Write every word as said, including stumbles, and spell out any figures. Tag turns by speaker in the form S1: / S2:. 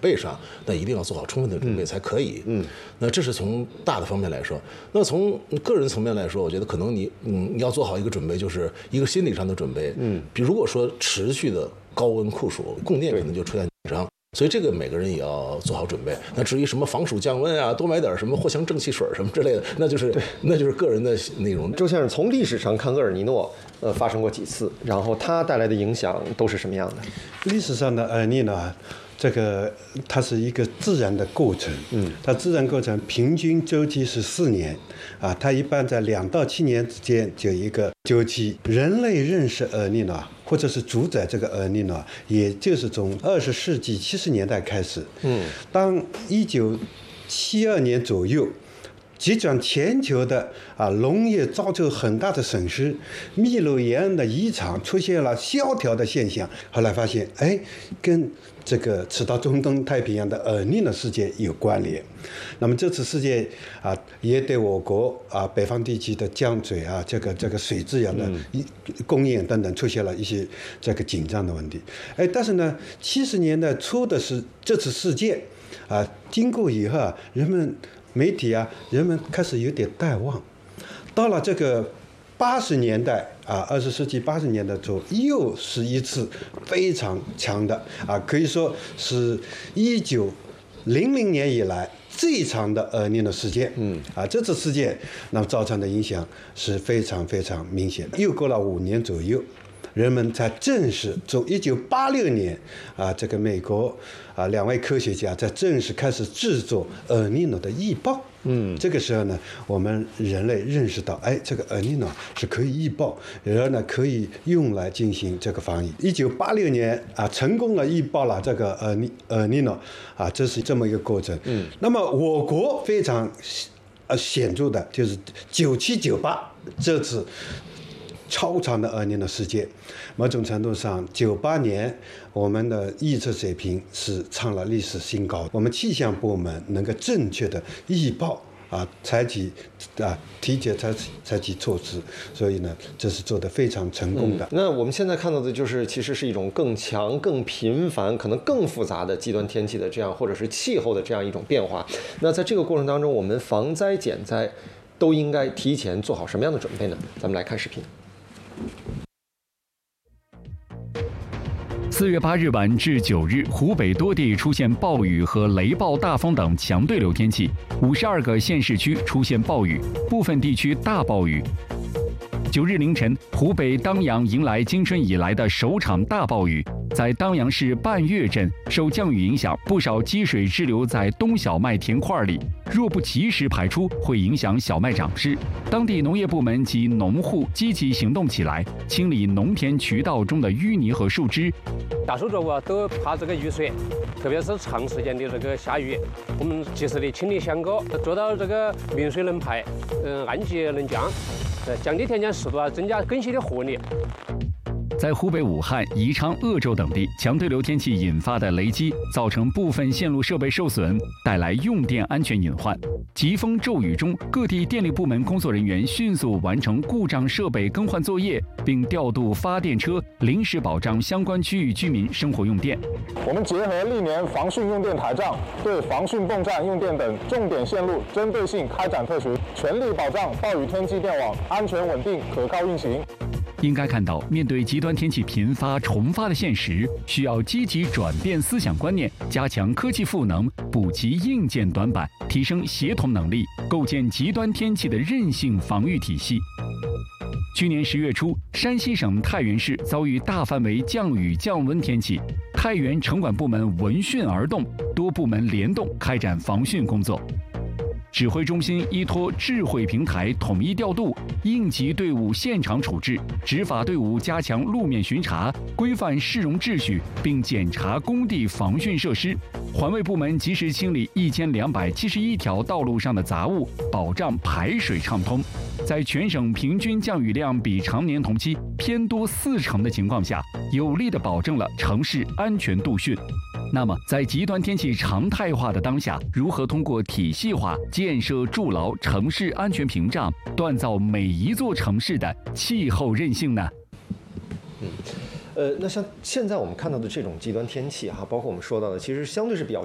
S1: 备上，那一定要做好充分的准备才可以。嗯，那这是从大的方面来说。那从个人层面来说，我觉得可能你嗯你要做好一个准备，就是一个心理上的准备。嗯，比如果说持续的高温酷暑，供电可能就出现紧张。所以这个每个人也要做好准备。那至于什么防暑降温啊，多买点什么藿香正气水什么之类的，那就是那就是个人的内容。
S2: 周先生，从历史上看，厄尔尼诺呃发生过几次，然后它带来的影响都是什么样的？
S3: 历史上的厄尔尼诺，这个它是一个自然的过程，嗯，它自然过程平均周期是四年，啊，它一般在两到七年之间就一个周期。人类认识厄尔尼诺，或者是主宰这个厄尔尼诺，也就是从二十世纪七十年代开始，嗯，当一九七二年左右。极转全球的啊农业遭受很大的损失，秘鲁沿岸的渔场出现了萧条的现象。后来发现，哎，跟这个赤道中东太平洋的厄尔尼诺事件有关联。那么这次事件啊，也对我国啊北方地区的江水啊这个这个水资源的供应等等出现了一些这个紧张的问题。哎，但是呢，七十年代初的是这次事件啊，经过以后啊，人们。媒体啊，人们开始有点淡忘。到了这个八十年代啊，二十世纪八十年代初，又是一次非常强的啊，可以说是一九零零年以来最长的厄尔尼诺事件。嗯，啊，这次事件那么造成的影响是非常非常明显的。又过了五年左右。人们才正式从一九八六年啊，这个美国啊两位科学家才正式开始制作厄尔尼诺的预报。嗯，这个时候呢，我们人类认识到，哎，这个厄尔尼诺是可以预报，然后呢可以用来进行这个防御。一九八六年啊，成功的预报了这个厄尼厄尔尼诺啊，这是这么一个过程。嗯，那么我国非常呃显著的就是九七九八这次。超长的厄尔尼诺事件，某种程度上，九八年我们的预测水平是创了历史新高。我们气象部门能够正确的预报啊，采取啊提前采取采取措施，所以呢，这是做得非常成功的。
S2: 嗯、那我们现在看到的就是，其实是一种更强、更频繁、可能更复杂的极端天气的这样，或者是气候的这样一种变化。那在这个过程当中，我们防灾减灾都应该提前做好什么样的准备呢？咱们来看视频。
S4: 四月八日晚至九日，湖北多地出现暴雨和雷暴、大风等强对流天气，五十二个县市区出现暴雨，部分地区大暴雨。九日凌晨，湖北当阳迎来今春以来的首场大暴雨。在当阳市半月镇，受降雨影响，不少积水滞留在冬小麦田块里，若不及时排出，会影响小麦长势。当地农业部门及农户积极行动起来，清理农田渠道中的淤泥和树枝。
S5: 大数作物都怕这个雨水，特别是长时间的这个下雨，我们及时的清理乡沟，做到这个明水能排，嗯，旱季能降，呃，降低田间湿度啊，增加根系的活力。
S4: 在湖北武汉、宜昌、鄂州等地，强对流天气引发的雷击，造成部分线路设备受损，带来用电安全隐患。疾风骤雨中，各地电力部门工作人员迅速完成故障设备更换作业，并调度发电车，临时保障相关区域居民生活用电。
S6: 我们结合历年防汛用电台账，对防汛泵站用电等重点线路针对性开展特巡，全力保障暴雨天气电网安全稳定可靠运行。
S4: 应该看到，面对极端天气频发重发的现实，需要积极转变思想观念，加强科技赋能，补齐硬件短板，提升协同能力，构建极端天气的韧性防御体系。去年十月初，山西省太原市遭遇大范围降雨降温天气，太原城管部门闻讯而动，多部门联动开展防汛工作。指挥中心依托智慧平台统一调度，应急队伍现场处置，执法队伍加强路面巡查，规范市容秩序，并检查工地防汛设施。环卫部门及时清理一千两百七十一条道路上的杂物，保障排水畅通。在全省平均降雨量比常年同期偏多四成的情况下，有力地保证了城市安全度汛。那么，在极端天气常态化的当下，如何通过体系化建设筑牢城市安全屏障，锻造每一座城市的气候韧性呢？
S2: 嗯，呃，那像现在我们看到的这种极端天气哈，包括我们说到的，其实相对是比较